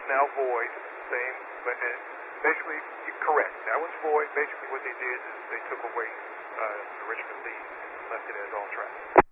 one's now void, same, but basically, correct. That one's void. Basically what they did is they took away the Richmond lead and left it as all traffic.